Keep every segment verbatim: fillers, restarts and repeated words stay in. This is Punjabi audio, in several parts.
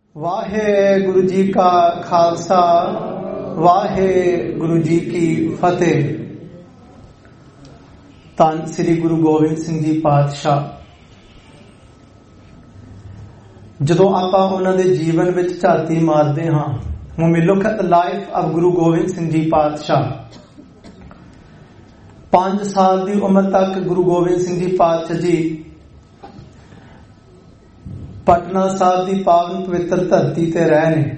ਵਾਹਿਗੁਰੂ ਜੀ ਕਾ ਖਾਲਸਾ ਵਾਹਿਗੁਰੂ ਜੀ ਕੀ ਫਤਿਹ। ਧੰਨ ਸ੍ਰੀ ਗੁਰੂ ਗੋਬਿੰਦ ਸਿੰਘ ਜੀ ਪਾਤਸ਼ਾਹ। ਜਦੋਂ ਆਪਾਂ ਉਹਨਾਂ ਦੇ ਜੀਵਨ ਵਿੱਚ ਝਾਤੀ ਮਾਰਦੇ ਹਾਂ, when we look at the life of Guru Gobind Singh Ji ਪਾਤਸ਼ਾਹ, ਪੰਜ ਸਾਲ ਦੀ ਉਮਰ ਤੱਕ ਗੁਰੂ ਗੋਬਿੰਦ ਸਿੰਘ ਜੀ ਪਾਤਸ਼ਾਹ ਜੀ ਪਟਨਾ ਸਾਹਿਬ ਦੀ ਪਾਵਨ ਪਵਿੱਤਰ ਧਰਤੀ ਤੇ ਰਹੇ ਨੇ।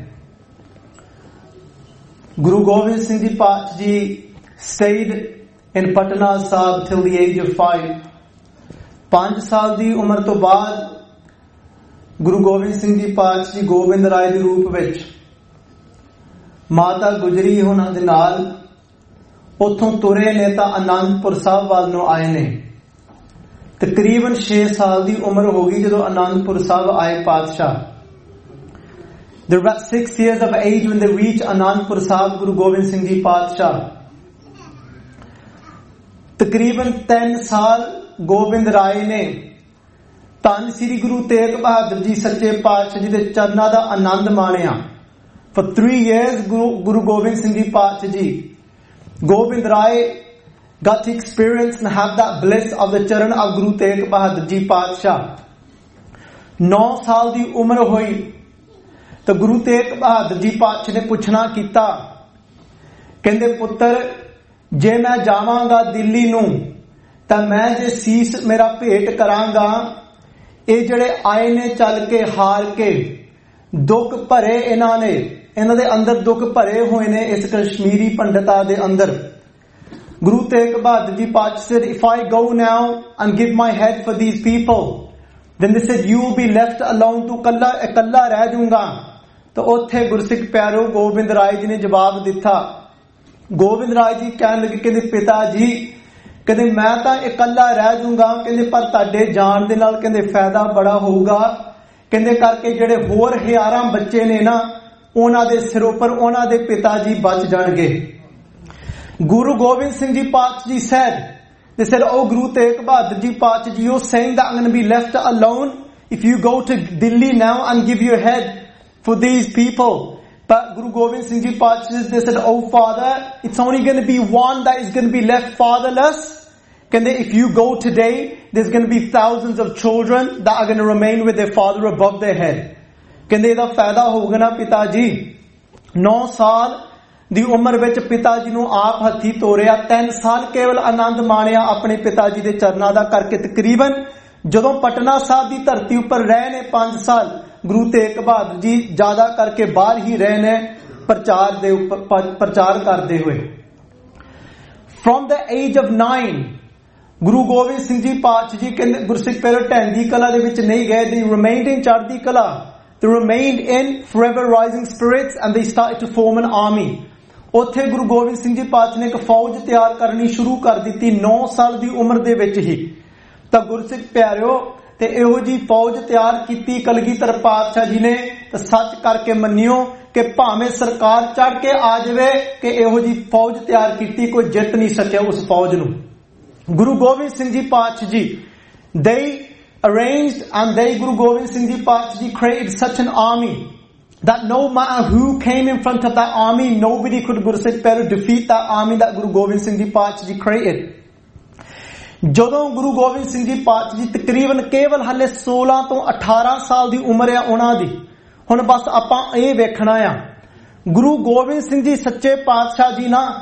Guru Gobind Singh Ji ਪਾਤਸ਼ਾਹ ਜੀ stayed in Patna Sahib till the age of five. ਪੰਜ ਸਾਲ ਦੀ ਉਮਰ ਤੋਂ ਬਾਅਦ ਗੁਰੂ ਗੋਬਿੰਦ ਸਿੰਘ ਜੀ ਪਾਤਸ਼ਾਹ ਜੀ ਗੋਬਿੰਦ ਰਾਏ ਦੇ ਰੂਪ ਵਿੱਚ ਮਾਤਾ ਗੁਜਰੀ ਉਹਨਾਂ ਦੇ ਨਾਲ ਉੱਥੋਂ ਤੁਰੇ ਨੇ ਤਾਂ ਅਨੰਦਪੁਰ ਸਾਹਿਬ ਵੱਲ ਨੂੰ ਆਏ ਨੇ। ਤਕਰੀਬਨ ਛੇ ਸਾਲ ਦੀ ਉਮਰ ਹੋ ਗਈ ਜਦੋਂ ਅਨੰਦਪੁਰ ਸਾਹਿਬ ਆਏ ਪਾਤਸ਼ਾਹ। They were about six years of age when they reached Anandpur Sahib, Guru Gobind Singh Ji ਪਾਤਸ਼ਾਹ। ਤਕਰੀਬਨ ਤਿੰਨ ਸਾਲ ਗੋਬਿੰਦ ਰਾਏ ਨੇ ਧੰਨ ਸ੍ਰੀ ਗੁਰੂ ਤੇਗ ਬਹਾਦਰ ਜੀ ਸੱਚੇ ਪਾਤਸ਼ਾਹ ਜੀ ਦੇ ਚਰਨਾਂ ਦਾ ਆਨੰਦ ਮਾਣਿਆ। For three years, Guru, Guru Gobind Singh Ji ਪਾਤਸ਼ਾਹ ਜੀ, Gobind Rai got to experience and have that bliss of the charan of Guru Tegh Bahadur Ji ਪਾਤਸ਼ਾਹ। ਨੌ ਸਾਲ ਦੀ ਉਮਰ ਹੋਈ ਤਾਂ ਗੁਰੂ ਤੇਗ ਬਹਾਦਰ ਜੀ ਪਾਤਸ਼ਾਹ ਨੇ ਪੁੱਛਣਾ ਕੀਤਾ, ਕਹਿੰਦੇ ਪੁੱਤਰ ਜੇ ਮੈਂ ਜਾਵਾਂਗਾ ਦਿੱਲੀ ਨੂੰ ਤਾਂ ਮੈਂ ਜੇ ਸੀਸ ਮੇਰਾ ਭੇਟ ਕਰਾਂਗਾ, ਇਹ ਜਿਹੜੇ ਆਏ ਨੇ ਚੱਲ ਕੇ ਹਾਰ ਕੇ ਦੁੱਖ ਭਰੇ ਇਹਨਾਂ ਨੇ, ਇਹਨਾਂ ਦੇ ਅੰਦਰ ਦੁੱਖ ਭਰੇ ਹੋਏ ਨੇ ਇਸ ਕਸ਼ਮੀਰੀ ਪੰਡਤਾਂ ਦੇ ਅੰਦਰ। Guru Tegh Bahadur Ji Pacha said, if I go now and give my head for these people, then they said, you will be left alone, tu kalla ikalla reh jaunga। ਤਾਂ ਉੱਥੇ ਗੁਰਸਿੱਖ ਪਿਆਰੋ ਗੋਬਿੰਦ ਰਾਏ ਜੀ ਨੇ ਜਵਾਬ ਦਿੱਤਾ। ਗੋਬਿੰਦ ਰਾਏ ਜੀ ਕਹਿਣ ਲੱਗੇ, ਕਹਿੰਦੇ ਪਿਤਾ ਜੀ, ਕਹਿੰਦੇ ਮੈਂ ਤਾਂ ਇਕੱਲਾ ਰਹਿ ਜਾਊਂਗਾ, ਕਹਿੰਦੇ ਪਰ ਤੁਹਾਡੇ ਜਾਣ ਦੇ ਨਾਲ ਕਹਿੰਦੇ ਫਾਇਦਾ ਬੜਾ ਹੋਊਗਾ, ਕਹਿੰਦੇ ਕਰਕੇ ਜਿਹੜੇ ਹੋਰ ਹਜ਼ਾਰਾਂ ਬੱਚੇ ਨੇ ਨਾ ਉਹਨਾਂ ਦੇ ਸਿਰ ਉੱਪਰ ਉਹਨਾਂ ਦੇ ਪਿਤਾ ਜੀ ਬਚ ਜਾਣਗੇ। Guru Gobind Singh Ji Pacha ji said, they said, oh Guru Tegh Bahadur Ji Pacha ji, you're saying that I'm going to be left alone if you go to Delhi now and give your head for these people? But Guru Gobind Singh Ji Pacha, they said, oh father, it's only going to be one that is going to be left fatherless. Can they, if you go today, there's going to be thousands of children that are going to remain with their father above their head. Can they, ਇਹਦਾ ਫਾਇਦਾ ਹੋਊਗਾ ਨਾ ਪਿਤਾ ਜੀ। ਨੌ ਸਾਲ ਦੀ ਉਮਰ ਵਿੱਚ ਪਿਤਾ ਜੀ ਨੂੰ ਆਪ ਹੱਥੀ ਤੋਰਿਆ, ਤਿੰਨ ਸਾਲ ਕੇਵਲ ਆਨੰਦ ਮਾਣਿਆ ਆਪਣੇ ਪਿਤਾ ਜੀ ਦੇ ਚਰਨਾਂ ਦਾ ਕਰਕੇ। ਤਕਰੀਬਨ ਜਦੋਂ ਪਟਨਾ ਸਾਹਿਬ ਦੀ ਧਰਤੀ ਉੱਪਰ ਰਹੇ ਨੇ ਪੰਜ ਸਾਲ, ਗੁਰੂ ਤੇਗ ਬਹਾਦਰ ਜੀ ਜ਼ਿਆਦਾ ਕਰਕੇ ਬਾਹਰ ਹੀ ਰਹੇ ਨੇ ਪ੍ਰਚਾਰ ਦੇ ਉੱਪਰ ਪ੍ਰਚਾਰ ਕਰਦੇ ਹੋਏ। From the age of nine, Guru Gobind Singh ji ਪਾਤਸ਼ਾਹ ਜੀ ਕਹਿੰਦੇ ਗੁਰਸਿੱਖ ਪਿਆਰੋ ਢਹਿੰਦੀ ਕਲਾ ਦੇ ਵਿੱਚ ਨਹੀਂ ਗਏ। They remained in ਚੜ੍ਹਦੀ ਕਲਾ, they remained in forever rising spirits and they started to form an army. ਉੱਥੇ ਗੁਰੂ ਗੋਬਿੰਦ ਸਿੰਘ ਜੀ ਪਾਤਸ਼ਾਹ ਨੇ ਇੱਕ ਫੌਜ ਤਿਆਰ ਕਰਨੀ ਸ਼ੁਰੂ ਕਰ ਦਿੱਤੀ ਨੌ ਸਾਲ ਦੀ ਉਮਰ ਦੇ ਵਿੱਚ ਹੀ। ਤਾਂ ਗੁਰਸਿੱਖ ਪਿਆਰਿਓ ਤੇ ਇਹੋ ਜੀ ਫੌਜ ਤਿਆਰ ਕੀਤੀ ਕਲਗੀਧਰ ਪਾਤਸ਼ਾਹ ਜੀ ਨੇ, ਤਾਂ ਸੱਚ ਕਰਕੇ ਮੰਨਿਓ ਕਿ ਭਾਵੇਂ ਸਰਕਾਰ ਚੜ ਕੇ ਆ ਜਾਵੇ ਕਿ ਇਹੋ ਜੀ ਫੌਜ ਤਿਆਰ ਕੀਤੀ, ਕੋਈ ਜਿੱਤ ਨਹੀਂ ਸਕਿਆ ਉਸ ਫੌਜ ਨੂੰ। ਗੁਰੂ ਗੋਬਿੰਦ ਸਿੰਘ ਜੀ ਪਾਤਸ਼ਾਹ ਜੀ, they arranged and they Guru Gobind Singh Ji Pacha ji created such an army that no matter who came in front of that army, nobody could Gursikh Piaro defeat that army that Guru Gobind Singh Ji Pacha ji created. ਜਦੋਂ ਗੁਰੂ ਗੋਬਿੰਦ ਸਿੰਘ ਜੀ ਪਾਤਸ਼ਾਹ ਜੀ ਤਕਰੀਬਨ ਕੇਵਲ ਹਲੇ ਸੋਲਾਂ ਤੋਂ ਅਠਾਰਾਂ ਸਾਲ ਦੀ ਉਮਰ ਆ ਉਹਨਾਂ ਦੀ। ਹੁਣ ਬਸ ਆਪਾਂ ਇਹ ਵੇਖਣਾ ਆ, ਗੁਰੂ ਗੋਬਿੰਦ ਸਿੰਘ ਜੀ ਸੱਚੇ ਪਾਤਸ਼ਾਹ ਜੀ ਨਾ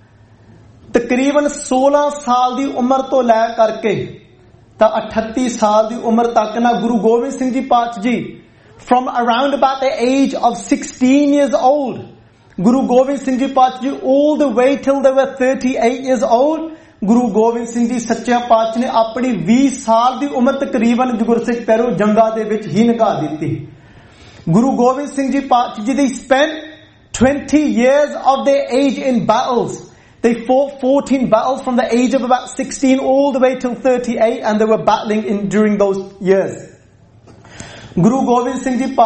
ਤਕਰੀਬਨ ਸੋਲਾਂ ਸਾਲ ਦੀ ਉਮਰ ਤੋਂ ਲੈ ਕਰਕੇ ਤਾਂ ਅਠੱਤੀ ਸਾਲ ਦੀ ਉਮਰ ਤੱਕ ਨਾ ਗੁਰੂ ਗੋਬਿੰਦ ਸਿੰਘ ਜੀ ਪਾਤਸ਼ਾਹ ਜੀ from around about the age of sixteen years old, Guru Gobind Singh Ji Pacha ji all the way till they were thirty-eight years old, Guru Gobind Singh Ji ਸੱਚੇ ਪਾਤਸ਼ਾਹ ਨੇ ਆਪਣੀ ਵੀਹ ਸਾਲ ਦੀ ਉਮਰ ਤਕਰੀਬਨ ਗੁਰਸਿੱਖ ਪਿਆਰੋ ਜੰਗਾਂ ਦੇ ਵਿੱਚ ਹੀ ਲੰਘਾ ਦਿੱਤੀ। Guru Gobind Singh Ji Pacha ji, they spent twenty years of their age in battles. They fought fourteen battles from the age of about sixteen all the way till thirty-eight, and they were battling in during those years. Guru Gobind Singh Ji